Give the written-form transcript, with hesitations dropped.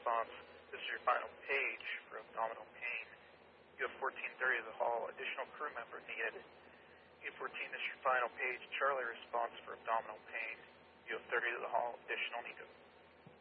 response. This is your final page for abdominal pain. You have 1430 to the hall. Additional crew member needed. U14, this is your final page. Charlie response for abdominal pain. You have 30 to the hall. Additional needed.